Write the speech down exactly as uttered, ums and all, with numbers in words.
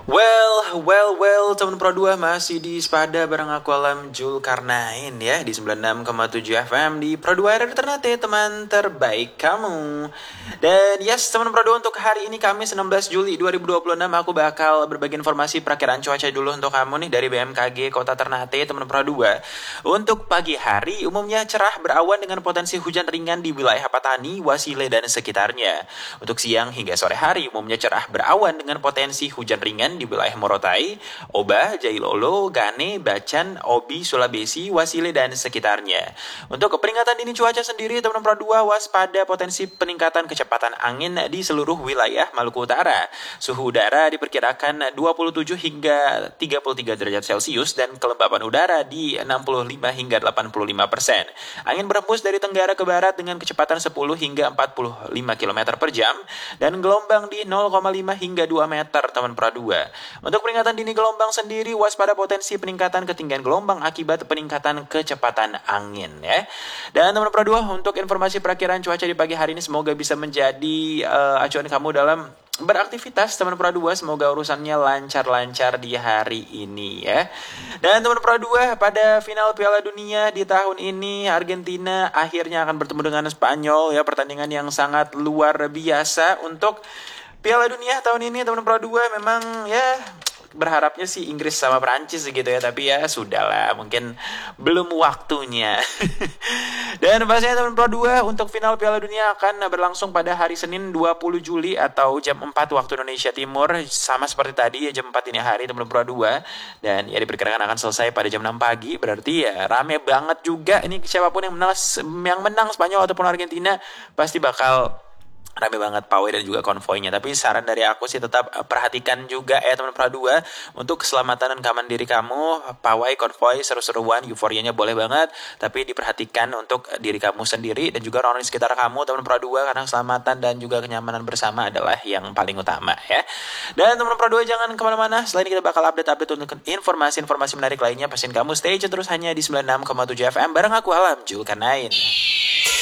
Well, well, well, teman Pro dua masih di Sepada bareng aku Alam Julkarnain ya di sembilan puluh enam koma tujuh F M di Pro dua R Ternate, teman terbaik kamu. Dan yes, teman Pro dua, untuk hari ini Kamis enam belas Juli dua ribu dua puluh enam aku bakal berbagi informasi perakiraan cuaca dulu untuk kamu nih dari B M K G Kota Ternate, teman Pro dua. Untuk pagi hari umumnya cerah berawan dengan potensi hujan ringan di wilayah Patani, Wasile dan sekitarnya. Untuk siang hingga sore hari umumnya cerah berawan dengan potensi hujan ringan di wilayah Morotai, Oba, Jailolo, Gane, Bacan, Obi, Sulawesi, Wasile, dan sekitarnya. Untuk peringatan dini cuaca sendiri, teman-teman Pro dua waspada potensi peningkatan kecepatan angin di seluruh wilayah Maluku Utara. Suhu udara diperkirakan dua puluh tujuh hingga tiga puluh tiga derajat Celcius dan kelembapan udara di enam puluh lima hingga delapan puluh lima persen. Angin berhembus dari tenggara ke barat dengan kecepatan sepuluh hingga empat puluh lima kilometer per jam dan gelombang di nol koma lima hingga dua meter, teman Pro dua. Untuk peringatan dini gelombang sendiri, waspada potensi peningkatan ketinggian gelombang akibat peningkatan kecepatan angin ya. Dan teman Pro dua, untuk informasi perakiraan cuaca di pagi hari ini semoga bisa menjadi uh, acuan kamu dalam beraktivitas, teman Pro dua. Semoga urusannya lancar-lancar di hari ini ya. Dan teman Pro dua, pada final Piala Dunia di tahun ini Argentina akhirnya akan bertemu dengan Spanyol ya. Pertandingan yang sangat luar biasa untuk Piala Dunia tahun ini, teman Pro dua. Memang ya berharapnya sih Inggris sama Prancis gitu ya, tapi ya sudahlah, mungkin belum waktunya. Dan pastinya teman Pro dua, untuk final Piala Dunia akan berlangsung pada hari Senin dua puluh Juli atau jam empat waktu Indonesia Timur, sama seperti tadi ya, jam empat dini hari, teman Pro dua. Dan ya diperkirakan akan selesai pada jam enam pagi, berarti ya rame banget juga ini. Siapapun yang menang, yang menang Spanyol ataupun Argentina pasti bakal rame banget pawai dan juga konvoynya. Tapi saran dari aku sih tetap perhatikan juga ya teman Pro dua, untuk keselamatan dan keamanan diri kamu. Pawai, konvoy, seru-seruan, euforianya boleh banget, tapi diperhatikan untuk diri kamu sendiri dan juga orang di sekitar kamu, teman Pro dua, karena keselamatan dan juga kenyamanan bersama adalah yang paling utama ya. Dan teman Pro dua, jangan kemana-mana, selain kita bakal update-update untuk informasi-informasi menarik lainnya, pastiin kamu stay tune terus hanya di sembilan puluh enam koma tujuh F M bareng aku Alam Julkarnain.